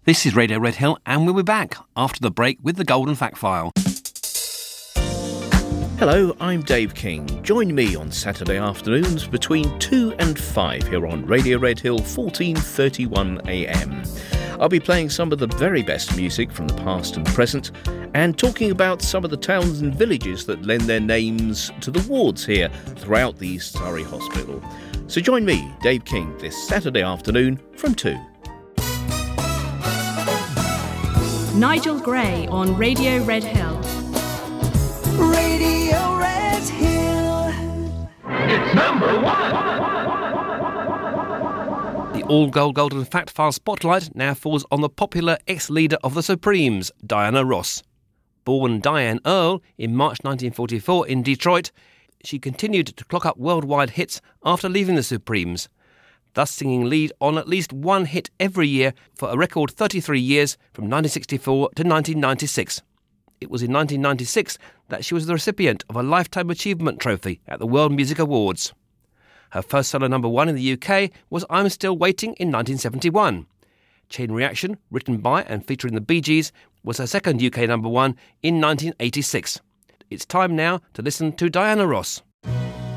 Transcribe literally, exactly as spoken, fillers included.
This is Radio Red Hill, and we'll be back after the break with the Golden Fact File. Hello, I'm Dave King. Join me on Saturday afternoons between two and five here on Radio Red Hill, fourteen thirty-one A M. I'll be playing some of the very best music from the past and present, and talking about some of the towns and villages that lend their names to the wards here throughout the East Surrey Hospital. So join me, Dave King, this Saturday afternoon from two. Nigel Gray on Radio Red Hill. Radio Red Hill. It's number one. The all-gold Golden Fact File spotlight now falls on the popular ex-leader of the Supremes, Diana Ross. Born Diane Earle in March nineteen forty-four in Detroit, she continued to clock up worldwide hits after leaving the Supremes, thus singing lead on at least one hit every year for a record thirty-three years from nineteen sixty-four to nineteen ninety-six. It was in nineteen ninety-six that she was the recipient of a Lifetime Achievement Trophy at the World Music Awards. Her first solo number one in the U K was I'm Still Waiting in nineteen seventy-one. Chain Reaction, written by and featuring the Bee Gees, was her second U K number one in nineteen eighty-six. It's time now to listen to Diana Ross.